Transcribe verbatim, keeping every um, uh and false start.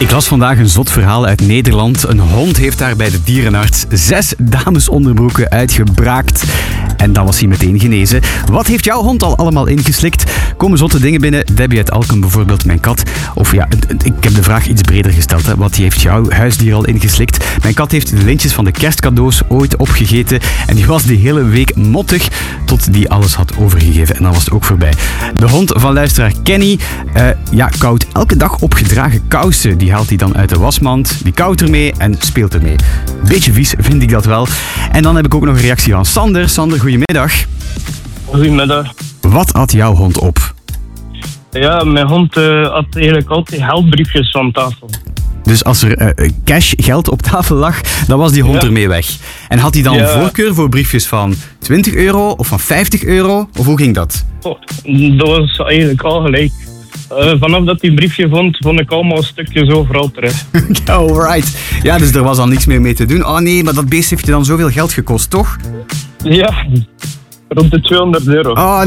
Ik las vandaag een zot verhaal uit Nederland. Een hond heeft daar bij de dierenarts zes damesonderbroeken uitgebraakt. En dan was hij meteen genezen. Wat heeft jouw hond al allemaal ingeslikt? Komen zotte dingen binnen. Debbie uit Alken bijvoorbeeld, mijn kat. Of ja, ik heb de vraag iets breder gesteld. Hè. Wat heeft jouw huisdier al ingeslikt? Mijn kat heeft de lintjes van de kerstcadeaus ooit opgegeten. En die was die hele week mottig tot die alles had overgegeven. En dan was het ook voorbij. De hond van luisteraar Kenny uh, ja, koudt elke dag opgedragen kousen. Die haalt hij dan uit de wasmand. Die koudt ermee en speelt ermee. Beetje vies vind ik dat wel. En dan heb ik ook nog een reactie van Sander. Sander, goedemiddag. Goedemiddag. Wat had jouw hond op? Ja, mijn hond uh, had eigenlijk altijd geldbriefjes van tafel. Dus als er uh, cash, geld op tafel lag, dan was die hond Ja. ermee weg. En had hij dan Ja. voorkeur voor briefjes van twintig euro of van vijftig euro? Of hoe ging dat? Oh, dat was eigenlijk al gelijk. Uh, vanaf dat hij een briefje vond, vond ik allemaal stukjes overal terug. Alright. Ja, dus er was al niks meer mee te doen. Oh nee, maar dat beest heeft je dan zoveel geld gekost, toch? Ja, rond de tweehonderd euro. Oh